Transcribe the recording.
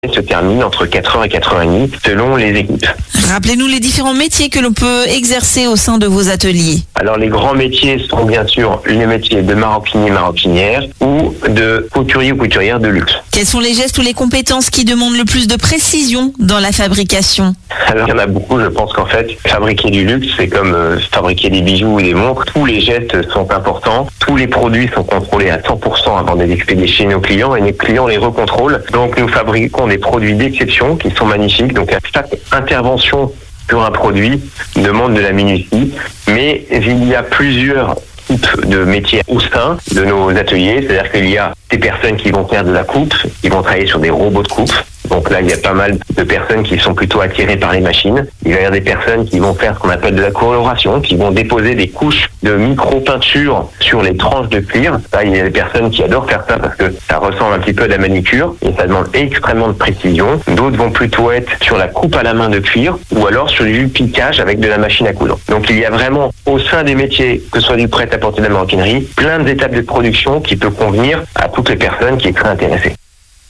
se termine entre 4h et 4h30 selon les équipes. Rappelez-nous les différents métiers que l'on peut exercer au sein de vos ateliers. Alors les grands métiers sont bien sûr les métiers de maroquinier, maroquinière ou de couturier ou couturière de luxe. Quels sont les gestes ou les compétences qui demandent le plus de précision dans la fabrication? Alors il y en a beaucoup, je pense qu'en fait, fabriquer du luxe, c'est comme fabriquer des bijoux ou des montres. Tous les gestes sont importants, tous les produits sont contrôlés à 100% avant d'être expédiés chez nos clients et nos clients les recontrôlent. Donc nous fabriquons des produits d'exception qui sont magnifiques. Donc à chaque intervention sur un produit demande de la minutie, mais il y a plusieurs types de métiers au sein de nos ateliers. C'est-à-dire qu'il y a des personnes qui vont faire de la coupe, qui vont travailler sur des robots de coupe. Donc là, il y a pas mal de personnes qui sont plutôt attirées par les machines. Il va y avoir des personnes qui vont faire ce qu'on appelle de la coloration, qui vont déposer des couches de micro-peinture sur les tranches de cuir. Là, il y a des personnes qui adorent faire ça parce que ça ressemble un petit peu à la manicure et ça demande extrêmement de précision. D'autres vont plutôt être sur la coupe à la main de cuir ou alors sur du piquage avec de la machine à coudre. Donc il y a vraiment au sein des métiers, que ce soit du prêt-à-porter de la maroquinerie, plein d'étapes de production qui peut convenir à toutes les personnes qui seraient intéressées.